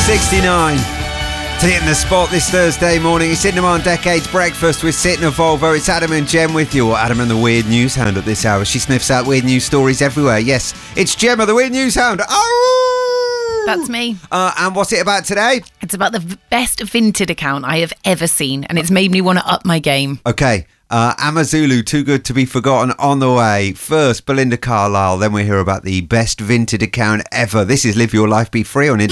69. To hit in the spot this Thursday morning, it's Cinema on Decades Breakfast with Sitting of Volvo. It's Adam and Jem with you, or Adam and the Weird News Hound at this hour. She sniffs out weird news stories everywhere. Yes, it's Gemma, the Weird News Hound. Oh! That's me. And what's it about today? It's about the best Vinted account I have ever seen, and it's made me want to up my game. Okay. Amazulu, Too Good to Be Forgotten on the way. First, Belinda Carlisle. Then we hear about the best Vinted account ever. This is Live Your Life Be Free on